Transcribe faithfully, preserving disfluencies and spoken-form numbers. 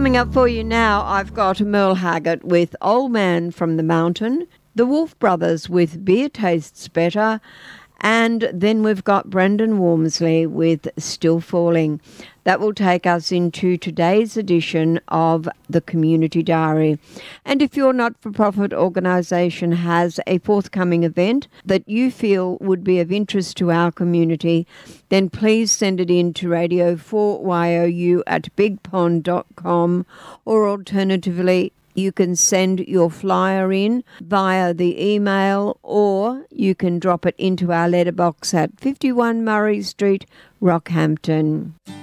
Coming up for you now, I've got Merle Haggard with Old Man from the Mountain, the Wolf Brothers with Beer Tastes Better, and then we've got Brendan Wormsley with Still Falling. That will take us into today's edition of the Community Diary. And if your not-for-profit organisation has a forthcoming event that you feel would be of interest to our community, then please send it in to radio four Y O U at big pond dot com, or alternatively, you can send your flyer in via the email, or you can drop it into our letterbox at fifty-one Murray Street, Rockhampton.